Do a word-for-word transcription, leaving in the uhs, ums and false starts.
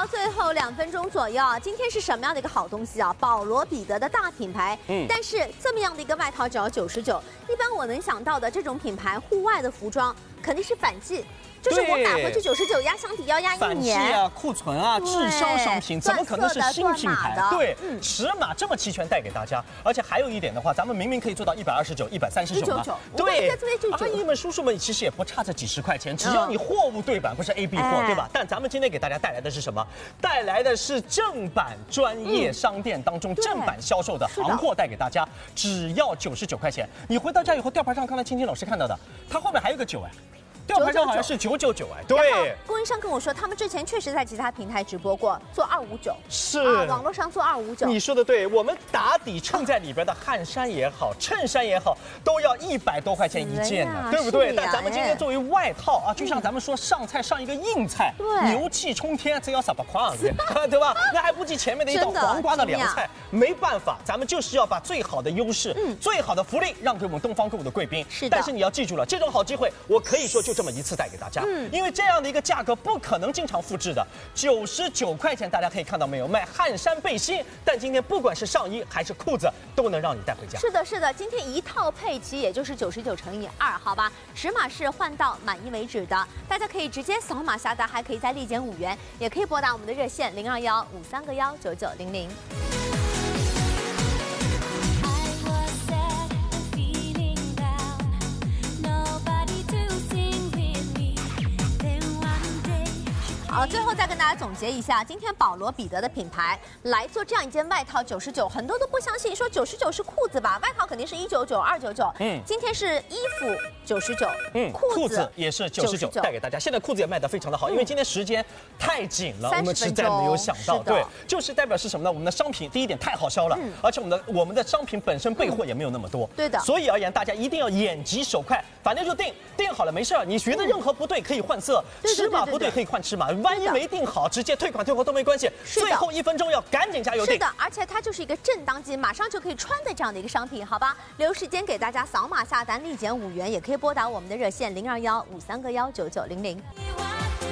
到最后两分钟左右啊，今天是什么样的一个好东西啊？保罗彼得的大品牌，嗯，但是这么样的一个外套只要九十九，一般我能想到的这种品牌户外的服装肯定是反季。 就是我买回去九十九压箱底要压一年， 反季啊、库存啊、滞销商品，怎么可能是新品牌？对，嗯，尺码这么齐全带给大家，而且还有一点的话，咱们明明可以做到一百二十九、一百三十九嘛，对，阿姨们、叔叔们其实也不差这几十块钱，只要你货物对版，不是 A B 货，对吧？但咱们今天给大家带来的是什么？带来的是正版专业商店当中正版销售的行货带给大家，只要九十九块钱。你回到家以后，吊牌上刚才青青老师看到的，它后面还有个九哎。 吊牌上好像是九九九哎，对。 供应商跟我说，他们之前确实在其他平台直播过，做二五九， 是啊，网络上做二五九。 你说的对，我们打底衬在里边的汗衫也好，衬衫也好，都要一百多块钱一件呢，对不对？但咱们今天作为外套啊，就像咱们说上菜上一个硬菜，牛气冲天，这要啥把框子，对吧？那还不及前面的一道黄瓜的凉菜，没办法，咱们就是要把最好的优势、最好的福利让给我们东方购物的贵宾。是的。但是你要记住了，这种好机会，我可以说就。 这么一次带给大家，嗯，因为这样的一个价格不可能经常复制的，九十九块钱，大家可以看到没有，卖汗衫背心，但今天不管是上衣还是裤子，都能让你带回家。 是的，是的，今天一套配齐也就是九十九乘以二，好吧，尺码是换到满意为止的，大家可以直接扫码下单，还可以再立减五元，也可以拨打我们的热线零二幺五三个幺九九零零。 好，最后再跟大家总结一下，今天保罗彼得的品牌来做这样一件外套九十九，很多都不相信，说九十九是裤子吧？外套肯定是一九九、二九九，嗯，今天是衣服九十九，嗯，裤子也是九十九，带给大家。现在裤子也卖得非常的好，因为今天时间太紧了，我们实在没有想到，对，就是代表是什么呢？我们的商品第一点太好销了，而且我们的我们的商品本身备货也没有那么多， 对的。 所以而言，大家一定要眼疾手快，反正就定定好了，没事儿，你觉得任何不对可以换色，尺码不对可以换尺码。 万一没定好，直接退款退货都没关系。最后一分钟要赶紧加油订。 是的，而且它就是一个正当季，马上就可以穿的这样的一个商品，好吧？留时间给大家扫码下单，立减五元，也可以拨打我们的热线零二幺五三个幺九九零零。